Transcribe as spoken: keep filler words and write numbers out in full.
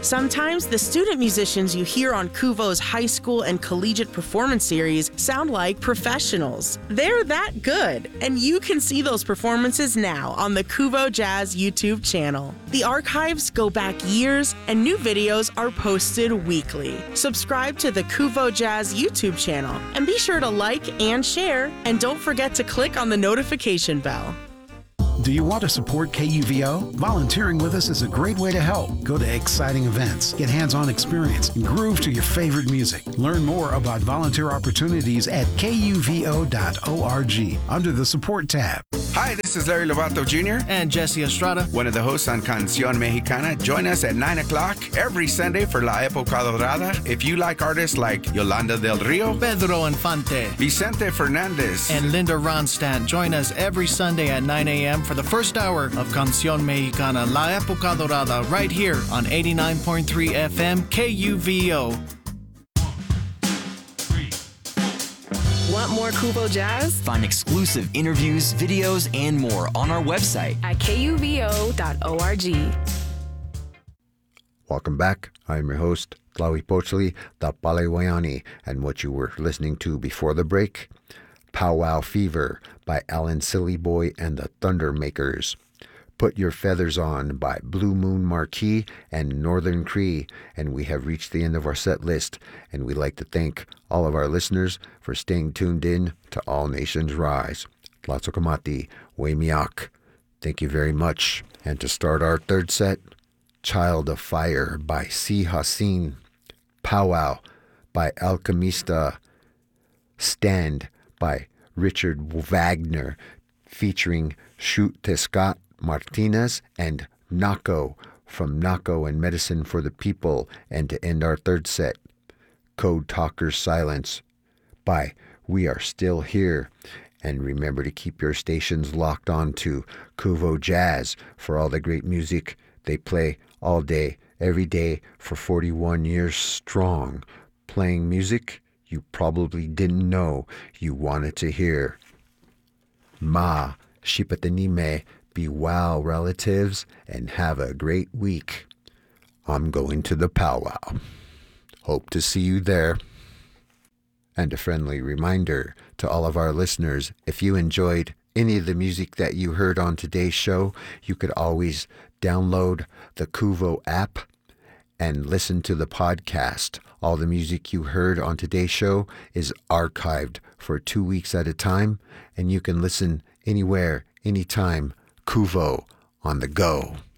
Sometimes the student musicians you hear on Kuvo's high school and collegiate performance series sound like professionals. They're that good, and you can see those performances now on the Kuvo Jazz YouTube channel. The archives go back years, and new videos are posted weekly. Subscribe to the Kuvo Jazz YouTube channel, and be sure to like and share, and don't forget to click on the notification bell. Do you want to support K U V O? Volunteering with us is a great way to help. Go to exciting events, get hands-on experience, and groove to your favorite music. Learn more about volunteer opportunities at K U V O dot org under the Support tab. Hi, this is Larry Lovato Junior and Jesse Estrada, one of the hosts on Canción Mexicana. Join us at nine o'clock every Sunday for La Época Dorada. If you like artists like Yolanda del Rio, Pedro Infante, Vicente Fernandez, and Linda Ronstadt, join us every Sunday at nine a.m. for the first hour of Canción Mexicana, La Época Dorada, right here on eighty-nine point three F M K U V O. Want more Kuvo Jazz? Find exclusive interviews, videos, and more on our website at K U V O dot org. Welcome back. I'm your host, Tlahuipochtli, the Palewayani, and what you were listening to before the break, Powwow Fever by Alan Silly Boy and the Thunder Makers. Put Your Feathers On by Blue Moon Marquee and Northern Cree. And we have reached the end of our set list, and we'd like to thank all of our listeners for staying tuned in to All Nations Rise. Tlatsokamati, Wemiak. Thank you very much. And to start our third set, Child of Fire by Si Hassin, Powwow by Alchemista, Stand by Richard Wagner, featuring Shoot Tescat Martinez and Nako from Nako and Medicine for the People. And to end our third set, Code Talker's Silence by We Are Still Here. And remember to keep your stations locked on to Kuvo Jazz for all the great music they play all day, every day for forty-one years strong, playing music you probably didn't know you wanted to hear. Ma Shipatanime, be well, relatives, and have a great week. I'm going to the powwow. Hope to see you there. And a friendly reminder to all of our listeners, if you enjoyed any of the music that you heard on today's show, you could always download the Kuvo app and listen to the podcast. All the music you heard on today's show is archived for two weeks at a time, and you can listen anywhere, anytime. Kuvo on the go.